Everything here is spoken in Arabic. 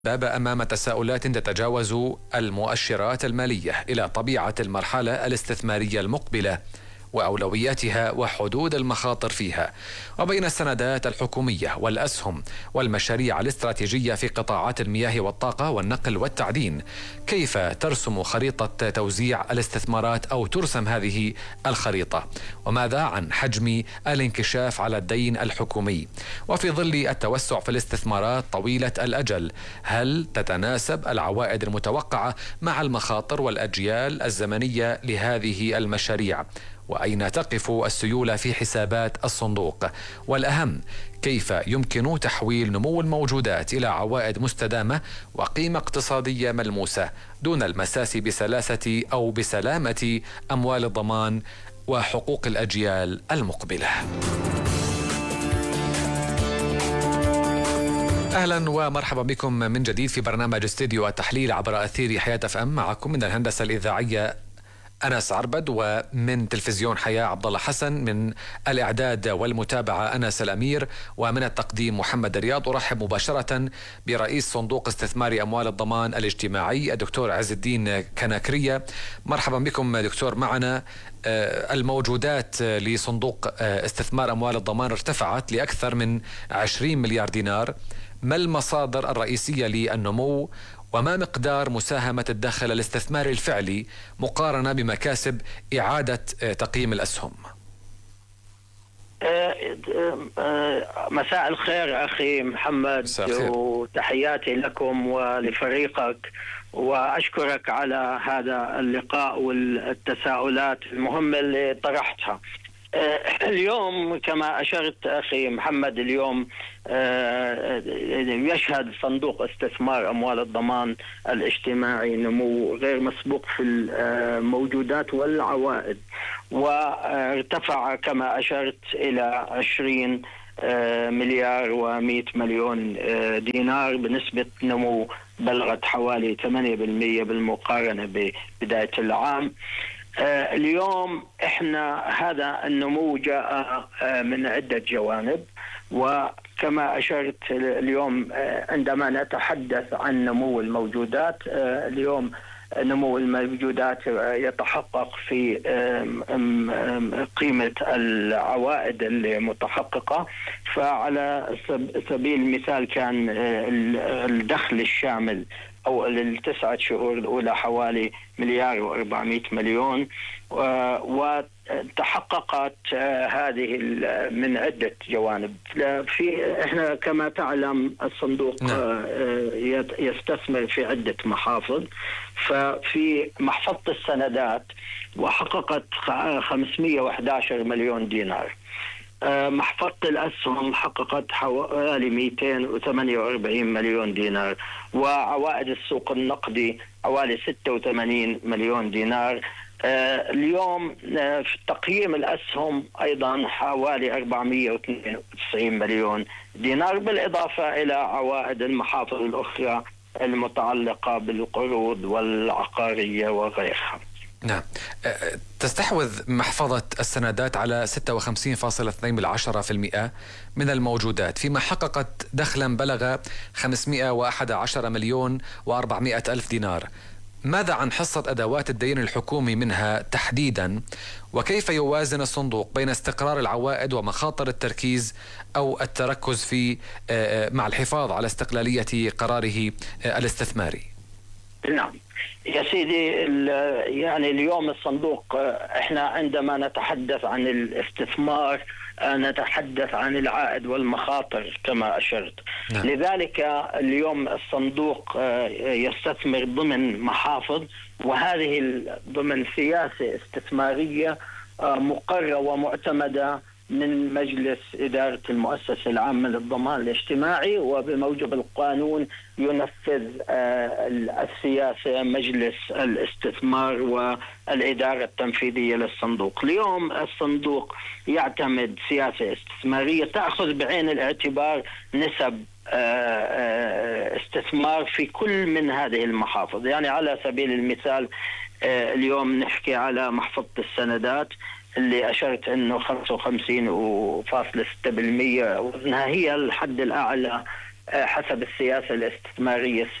باب أمام تساؤلات تتجاوز المؤشرات المالية إلى طبيعة المرحلة الاستثمارية المقبلة وأولوياتها وحدود المخاطر فيها، وبين السندات الحكومية والأسهم والمشاريع الاستراتيجية في قطاعات المياه والطاقة والنقل والتعدين. كيف ترسم خريطة توزيع الاستثمارات أو ترسم هذه الخريطة؟ وماذا عن حجم الانكشاف على الدين الحكومي؟ وفي ظل التوسع في الاستثمارات طويلة الأجل، هل تتناسب العوائد المتوقعة مع المخاطر والأجيال الزمنية لهذه المشاريع؟ وأين تقف السيولة في حسابات الصندوق؟ والأهم، كيف يمكن تحويل نمو الموجودات إلى عوائد مستدامة وقيمة اقتصادية ملموسة دون المساس بسلاسة أو بسلامة أموال الضمان وحقوق الأجيال المقبلة؟ أهلا ومرحبا بكم من جديد في برنامج استديو التحليل عبر أثير حياة FM. معكم من الهندسة الإذاعية أنس عربد، ومن تلفزيون حياة عبد الله حسن، من الإعداد والمتابعة أنس الأمير، ومن التقديم محمد رياض. أرحب مباشرة برئيس صندوق استثمار أموال الضمان الاجتماعي الدكتور عز الدين كناكرية. مرحبا بكم دكتور. معنا الموجودات لصندوق استثمار أموال الضمان ارتفعت لأكثر من 20 مليار دينار. ما المصادر الرئيسية للنمو؟ وما مقدار مساهمة الدخل الاستثماري الفعلي مقارنة بمكاسب إعادة تقييم الأسهم؟ مساء الخير أخي محمد، وتحياتي لكم ولفريقك، وأشكرك على هذا اللقاء والتساؤلات المهمة اللي طرحتها. اليوم كما أشرت أخي محمد، اليوم يشهد صندوق استثمار أموال الضمان الاجتماعي نمو غير مسبوق في الموجودات والعوائد، وارتفع كما أشرت إلى 20 مليار و100 مليون دينار، بنسبة نمو بلغت حوالي 8% بالمقارنة ببداية العام. اليوم احنا هذا النمو جاء من عدة جوانب، وكما أشرت اليوم عندما نتحدث عن نمو الموجودات، اليوم نمو الموجودات يتحقق في قيمة العوائد المتحققة. فعلى سبيل المثال كان الدخل الشامل أو التسعة شهور الأولى حوالي 1,400,000,000، وتحققت هذه من عدة جوانب. احنا كما تعلم الصندوق يستثمر في عدة محافظ، ففي محفظة السندات وحققت 511 مليون دينار. محفظة الأسهم حققت حوالي 248 مليون دينار، وعوائد السوق النقدي حوالي 86 مليون دينار. اليوم في تقييم الأسهم أيضا حوالي 492 مليون دينار، بالإضافة إلى عوائد المحافظ الأخرى المتعلقة بالقروض والعقارية وغيرها. نعم. تستحوذ محفظة السندات على 56.2% من الموجودات، فيما حققت دخلا بلغ 511 مليون و400 ألف دينار. ماذا عن حصة أدوات الدين الحكومي منها تحديدا؟ وكيف يوازن الصندوق بين استقرار العوائد ومخاطر التركيز أو التركز في مع الحفاظ على استقلالية قراره الاستثماري؟ نعم يا سيدي، يعني اليوم الصندوق احنا عندما نتحدث عن الاستثمار نتحدث عن العائد والمخاطر كما أشرت. نعم. لذلك اليوم الصندوق يستثمر ضمن محافظ، وهذه ضمن سياسة استثمارية مقررة ومعتمدة من مجلس إدارة المؤسسة العامة للضمان الاجتماعي، وبموجب القانون ينفذ السياسة مجلس الاستثمار والإدارة التنفيذية للصندوق. اليوم الصندوق يعتمد سياسة استثمارية تأخذ بعين الاعتبار نسب استثمار في كل من هذه المحافظ. يعني على سبيل المثال اليوم نحكي على محفظة السندات اللي أشرت أنه 55.6% وزنها هي الحد الأعلى حسب السياسة الاستثمارية